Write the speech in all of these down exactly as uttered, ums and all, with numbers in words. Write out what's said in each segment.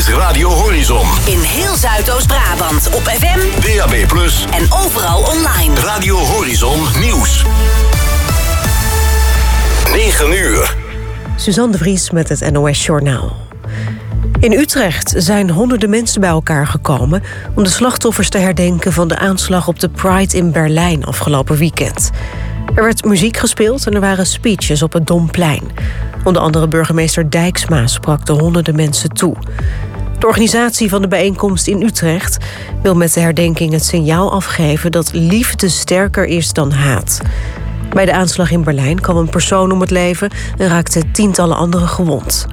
is Radio Horizon. In heel Zuidoost-Brabant op F M, D A B plus, en overal online. Radio Horizon Nieuws. negen uur. Suzanne de Vries met het N O S Journaal. In Utrecht zijn honderden mensen bij elkaar gekomen om de slachtoffers te herdenken van de aanslag op de Pride in Berlijn afgelopen weekend. Er werd muziek gespeeld en er waren speeches op het Domplein. Onder andere burgemeester Dijksma sprak de honderden mensen toe. De organisatie van de bijeenkomst in Utrecht wil met de herdenking het signaal afgeven dat liefde sterker is dan haat. Bij de aanslag in Berlijn kwam een persoon om het leven en raakten tientallen anderen gewond.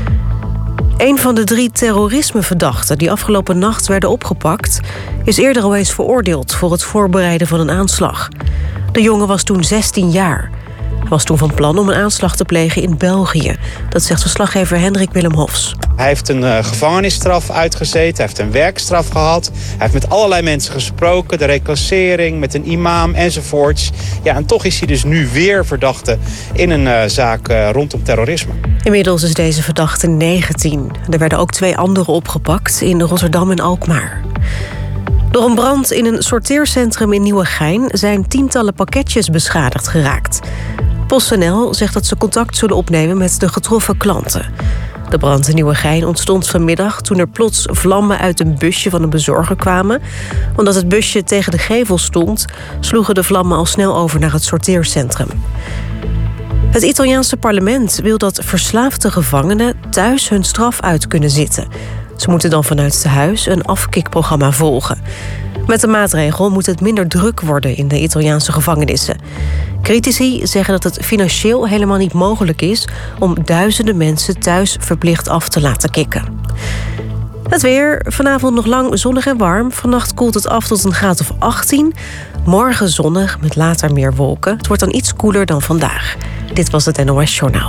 Een van de drie terrorismeverdachten die afgelopen nacht werden opgepakt is eerder al eens veroordeeld voor het voorbereiden van een aanslag. De jongen was toen zestien jaar. Hij was toen van plan om een aanslag te plegen in België. Dat zegt verslaggever Hendrik Willem Hofs. Hij heeft een uh, gevangenisstraf uitgezeten, hij heeft een werkstraf gehad. Hij heeft met allerlei mensen gesproken, de reclassering, met een imam enzovoorts. Ja, en toch is hij dus nu weer verdachte in een uh, zaak uh, rondom terrorisme. Inmiddels is deze verdachte negentien. Er werden ook twee anderen opgepakt in Rotterdam en Alkmaar. Door een brand in een sorteercentrum in Nieuwegein zijn tientallen pakketjes beschadigd geraakt. PostNL zegt dat ze contact zullen opnemen met de getroffen klanten. De brand in Nieuwegein ontstond vanmiddag toen er plots vlammen uit een busje van een bezorger kwamen. Omdat het busje tegen de gevel stond, sloegen de vlammen al snel over naar het sorteercentrum. Het Italiaanse parlement wil dat verslaafde gevangenen thuis hun straf uit kunnen zitten. Ze moeten dan vanuit het huis een afkikprogramma volgen. Met de maatregel moet het minder druk worden in de Italiaanse gevangenissen. Critici zeggen dat het financieel helemaal niet mogelijk is om duizenden mensen thuis verplicht af te laten kicken. Het weer, vanavond nog lang zonnig en warm. Vannacht koelt het af tot een graad of achttien. Morgen zonnig met later meer wolken. Het wordt dan iets koeler dan vandaag. Dit was het N O S Journaal.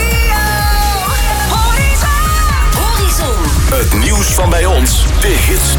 Het nieuws van bij ons, de hits